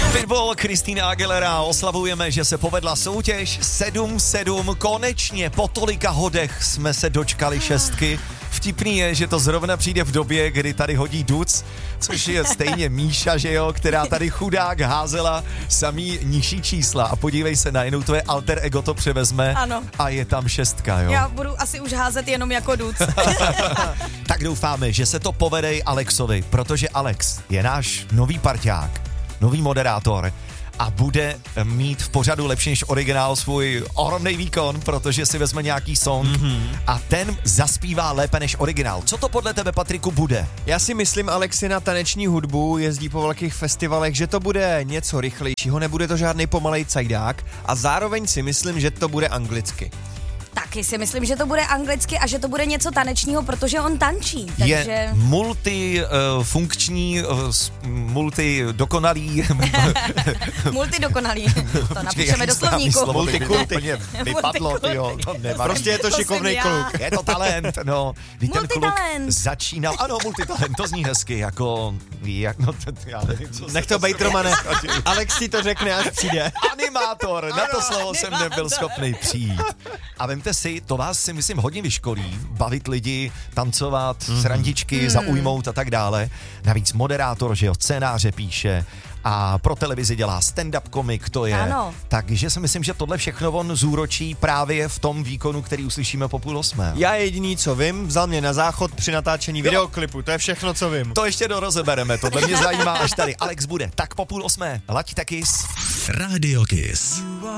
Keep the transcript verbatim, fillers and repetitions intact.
Pitbull, Christina Aguilera, oslavujeme, že se povedla soutěž sedm sedm, konečně po tolika hodech jsme se dočkali šestky. Vtipný je, že to zrovna přijde v době, kdy tady hodí Duc, což je stejně Míša, že jo, která tady chudák házela samý nižší čísla a podívej se, najednou tvoje alter ego to převezme. Ano. A je tam šestka, jo. Já budu asi už házet jenom jako Duc. Tak doufáme, že se to povede i Alexovi, protože Alex je náš nový parťák, nový moderátor a bude mít v pořadu lepší než originál svůj ohromný výkon, protože si vezme nějaký song mm-hmm. a ten zaspívá lépe než originál. Co to podle tebe, Patriku, bude? Já si myslím, Alexi na taneční hudbu jezdí po velkých festivalech, že to bude něco rychlejšího, nebude to žádný pomalej cajdák a zároveň si myslím, že to bude anglicky. Taky si myslím, že to bude anglicky a že to bude něco tanečního, protože on tančí. Takže... Je multifunkční, uh, uh, multidokonalý. Multidokonalý. To napíšeme do slovníku. Multikulty. Vypadlo, tyjo. To nevadí. Prostě je to, to šikovnej kluk. Je to talent, no. Ten kluk začínal, ano, multitalent, to zní hezky, jako, jak, no, já nevím, co nech to bejt, Romane. Alex si to řekne, až přijde. Animátor, na to slovo jsem nebyl schopný přijít. A vemte si, to vás si myslím hodně vyškolí, bavit lidi, tancovat, mm-hmm. srandičky, mm. zaujmout a tak dále. Navíc moderátor, že jo, scénáře píše a pro televizi dělá stand-up komik, to je. Ano. Takže si myslím, že tohle všechno on zúročí právě v tom výkonu, který uslyšíme po půl osmé. Já jediný, co vím, vzal mě na záchod při natáčení videoklipu, to je všechno, co vím. To ještě dorozebereme, tohle mě zajímá, až tady Alex bude. Tak po půl osmé, laďte Kiss. Radio Kiss.